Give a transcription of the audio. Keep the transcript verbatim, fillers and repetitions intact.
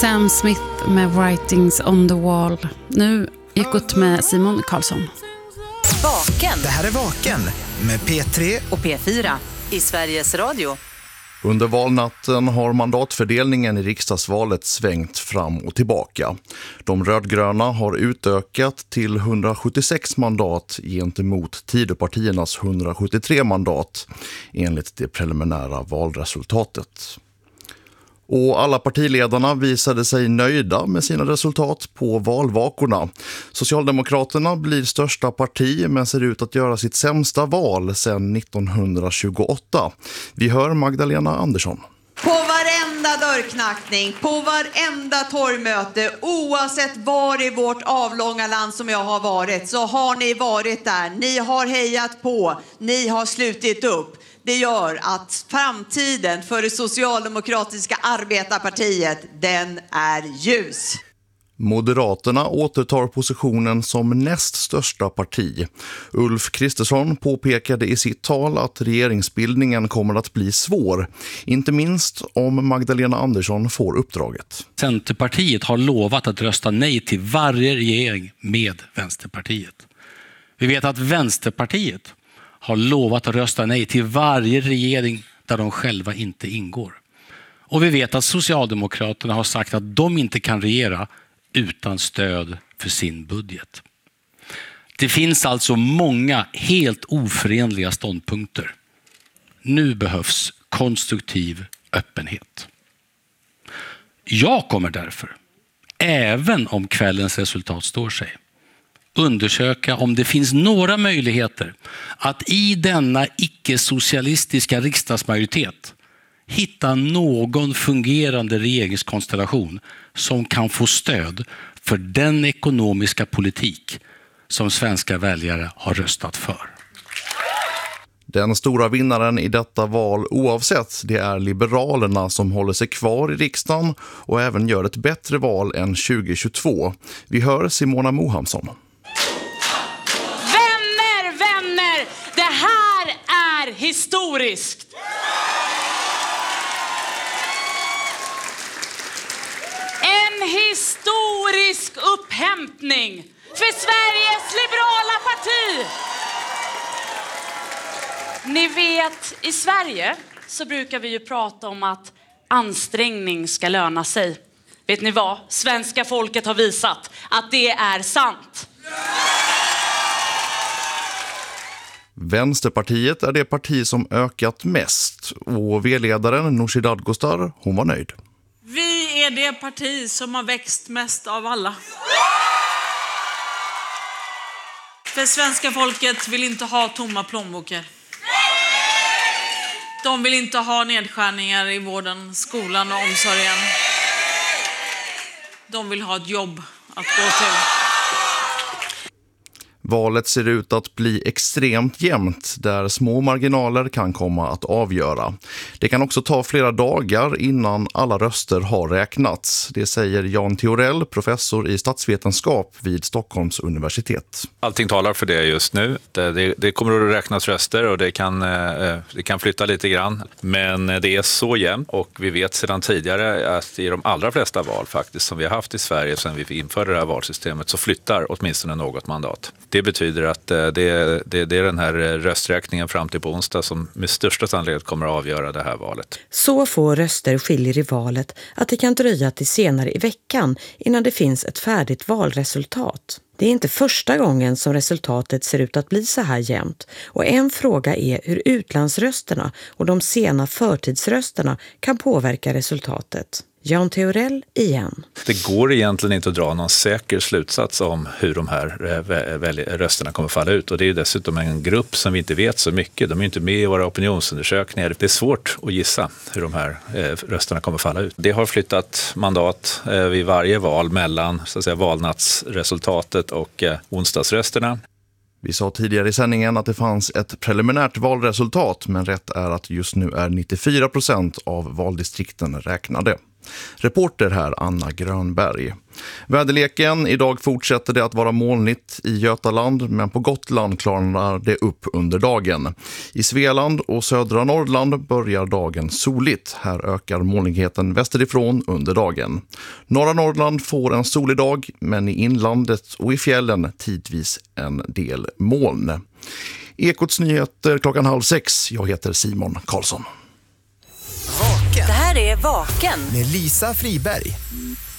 Sam Smith med Writings on the Wall. Nu Ekot med Simon Karlsson. Vaken. Det här är Vaken med P tre och P fyra i Sveriges Radio. Under valnatten har mandatfördelningen i riksdagsvalet svängt fram och tillbaka. De rödgröna har utökat till hundrasjuttiosex mandat gentemot Tidöpartiernas hundrasjuttiotre mandat enligt det preliminära valresultatet. Och alla partiledarna visade sig nöjda med sina resultat på valvakorna. Socialdemokraterna blir största parti men ser ut att göra sitt sämsta val sedan nittonhundratjugoåtta. Vi hör Magdalena Andersson. På varenda dörrknackning, på varenda torgmöte, oavsett var i vårt avlånga land som jag har varit, så har ni varit där. Ni har hejat på, ni har slutit upp. Det gör att framtiden för det socialdemokratiska arbetarpartiet, den är ljus. Moderaterna återtar positionen som näst största parti. Ulf Kristersson påpekade i sitt tal att regeringsbildningen kommer att bli svår. Inte minst om Magdalena Andersson får uppdraget. Centerpartiet har lovat att rösta nej till varje regering med Vänsterpartiet. Vi vet att Vänsterpartiet har lovat att rösta nej till varje regering där de själva inte ingår. Och vi vet att Socialdemokraterna har sagt att de inte kan regera utan stöd för sin budget. Det finns alltså många helt oförenliga ståndpunkter. Nu behövs konstruktiv öppenhet. Jag kommer därför, även om kvällens resultat står sig, undersöka om det finns några möjligheter att i denna icke-socialistiska riksdagsmajoritet hitta någon fungerande regeringskonstellation som kan få stöd för den ekonomiska politik som svenska väljare har röstat för. Den stora vinnaren i detta val oavsett, det är Liberalerna som håller sig kvar i riksdagen och även gör ett bättre val än tjugohundratjugotvå. Vi hör Simona Mohamsson. Vänner, vänner, det här är historiskt. En historisk upphämtning för Sveriges liberala parti. Ni vet, i Sverige så brukar vi ju prata om att ansträngning ska löna sig. Vet ni vad? Svenska folket har visat att det är sant. Vänsterpartiet är det parti som ökat mest och V-ledaren Nooshi Dadgostar, hon var nöjd. Vi är det parti som har växt mest av alla. För svenska folket vill inte ha tomma plånböcker. De vill inte ha nedskärningar i vården, skolan och omsorgen. De vill ha ett jobb att gå till. Valet ser ut att bli extremt jämnt där små marginaler kan komma att avgöra. Det kan också ta flera dagar innan alla röster har räknats. Det säger Jan Theorell, professor i statsvetenskap vid Stockholms universitet. Allting talar för det just nu. Det, det, det kommer att räknas röster och det kan, eh, det kan flytta lite grann. Men det är så jämnt och vi vet sedan tidigare att i de allra flesta val faktiskt som vi har haft i Sverige sedan vi införde det här valsystemet så flyttar åtminstone något mandat. Det betyder att det, det, det är den här rösträkningen fram till på onsdag som med största sannolikhet kommer att avgöra det här valet. Så få röster skiljer i valet att det kan dröja till senare i veckan innan det finns ett färdigt valresultat. Det är inte första gången som resultatet ser ut att bli så här jämnt och en fråga är hur utlandsrösterna och de sena förtidsrösterna kan påverka resultatet. Jan Theorell igen. Det går egentligen inte att dra någon säker slutsats om hur de här rösterna kommer falla ut. Och det är dessutom en grupp som vi inte vet så mycket. De är inte med i våra opinionsundersökningar. Det är svårt att gissa hur de här rösterna kommer falla ut. Det har flyttat mandat vid varje val mellan så att säga, valnattsresultatet och onsdagsrösterna. Vi sa tidigare i sändningen att det fanns ett preliminärt valresultat, men rätt är att just nu är nittiofyra procent av valdistrikten räknade. Reporter här Anna Grönberg. Väderleken, idag fortsätter det att vara molnigt i Götaland, men på Gotland klarnar det upp under dagen. I Svealand och södra Norrland börjar dagen soligt. Här ökar molnigheten västerifrån under dagen. Norra Norrland får en solig dag, men i inlandet och i fjällen tidvis en del moln. Ekots nyheter klockan halv sex. Jag heter Simon Karlsson. Det här är Vaken med Lisa Friberg.